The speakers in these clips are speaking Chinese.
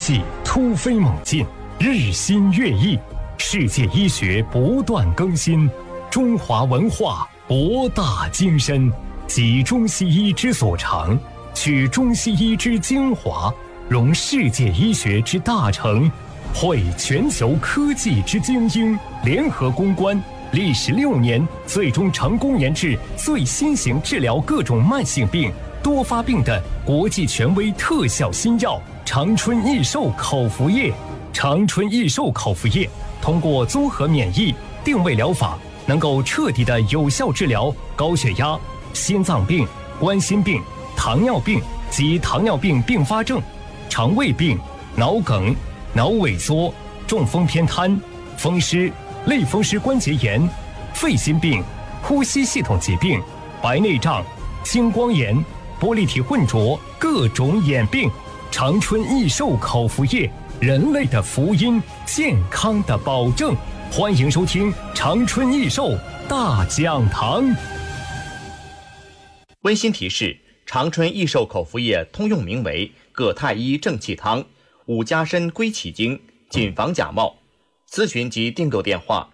技突飞猛进，日新月异，世界医学不断更新，中华文化博大精深，集中西医之所长，取中西医之精华，融世界医学之大成，汇全球科技之精英，联合攻关，历时6年，最终成功研制最新型治疗各种慢性病、多发病的国际权威特效新药长春益寿口服液。长春益寿口服液通过综合免疫定位疗法，能够彻底的有效治疗高血压、心脏病、冠心病、糖尿病及糖尿病并发症、肠胃病、脑梗、脑萎缩、中风偏瘫、风湿、类风湿关节炎、肺心病、呼吸系统疾病、白内障、青光眼、玻璃体混浊各种眼病。长春益寿口服液，人类的福音，健康的保证。欢迎收听长春益寿大讲堂。 温馨提示：长春益寿口服液通用名为葛太医正气汤、五加参归气精，谨防假冒。咨询及订购电话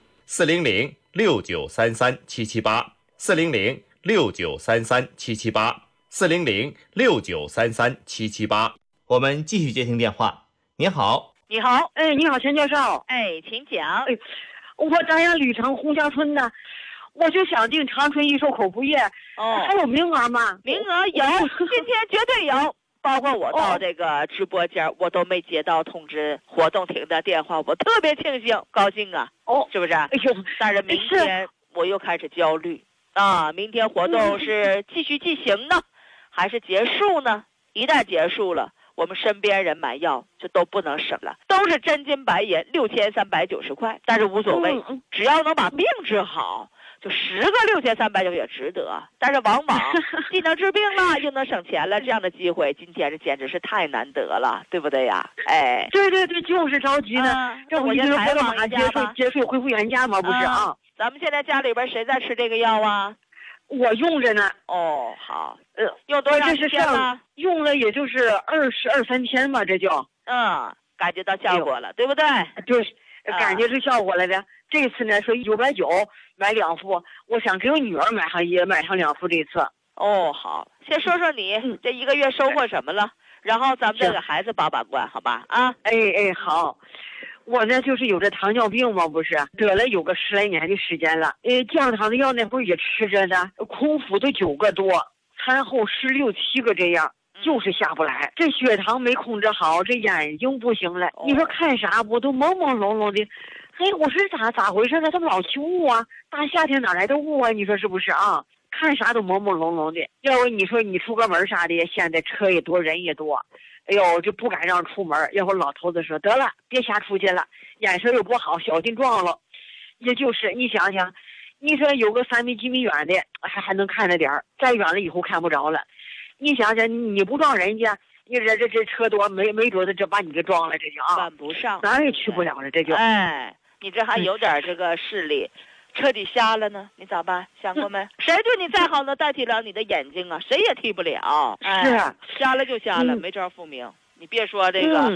：400-6933-778，400-6933-778，400-6933-778。我们继续接听电话。您好， 你好，你好，陈教授， 请讲。 我咱家吕城洪家村的，我就想订长春益寿口服液，还有名额吗？ 名额有，今天绝对有。包括我到这个直播间，我都没接到通知活动停的电话，我特别庆幸，高兴啊，是不是？但是明天我又开始焦虑啊！明天活动是继续进行呢，还是结束呢？一旦结束了，我们身边人买药就都不能省了，都是真金白银，6390块，但是无所谓，只要能把病治好，就10个6390也值得。但是往往既能治病了，又能省钱了，这样的机会今天这简直是太难得了，对不对呀？ 对，就是着急呢。这我就是活动马上结束恢复原价嘛，不是啊？ 咱们现在家里边谁在吃这个药啊？ 我用着呢。 好，用多长时间了？ 用了也就是22-23天吧，这就感觉到效果了，对不对？ 对，感觉是效果了的。这次呢说990买2副，我想给我女儿买上2副这次。 好，先说说你这1个月收获什么了，然后咱们再给孩子把关，好吧？ 好。我呢就是有这糖尿病嘛，不是得了有个10来年的时间了。降糖的药那会儿也吃着呢，空腹都9个多，餐后16、7个这样，就是下不来。这血糖没控制好，这眼睛不行了。你说看啥不都朦朦胧胧的？我说咋回事呢？他们老起雾啊，大夏天哪来的雾啊？你说是不是啊？看啥都朦朦胧胧的。要不你说你出个门啥的，现在车也多，人也多。就不敢让出门，要不老头子说得了，别瞎出去了，眼神又不好，小心撞了。也就是你想想，你说有个3米几米远的还能看着点儿，再远了以后看不着了。你想想，你不撞人家，你这车多，没准这把你给撞了，这就赶不上， 哪也去不了了，这就你这还有点这个视力。彻底瞎了呢，你咋办？想过没？谁对你再好能代替了你的眼睛啊？谁也替不了。瞎了就瞎了，没招复明。你别说这个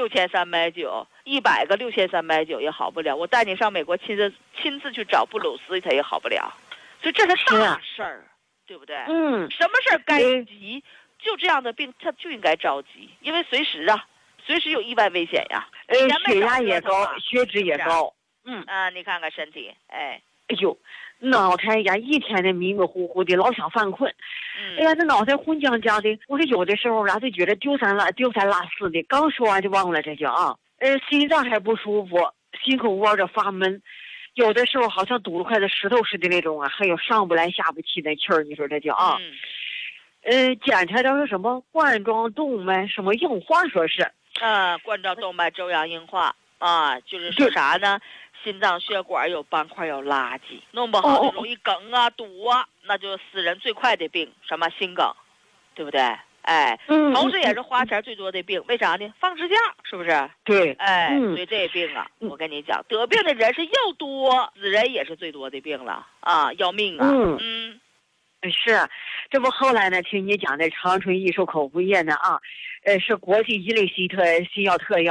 6390，100个6390也好不了。我带你上美国亲自去找布鲁斯，他也好不了。所以这是大事儿，对不对？什么事儿该急？就这样的病，他就应该着急，因为随时有意外危险呀。 血压也高，血脂也高。 你看看身体， 脑袋呀一天的迷迷糊糊的，老想犯困。这脑袋昏浆浆的。我说有的时候就觉得丢三落四的，刚说完就忘了这就心脏还不舒服，心口窝着发闷，有的时候好像堵了块的石头似的那种还有上不来下不去的气儿。你说这就检查到是什么冠状动脉什么硬化，说是冠状动脉粥样硬化就是说啥呢？心脏血管有斑块有垃圾，弄不好就容易梗堵那就死人最快的病，什么心梗，对不对？同时也是花钱最多的病，为啥呢？放支假，是不是？ 对， 所以这病我跟你讲，得病的人是又多，死人也是最多的病了要命啊！ 是，这不后来呢？听你讲的长春益寿口服液呢是国际一类新药特药。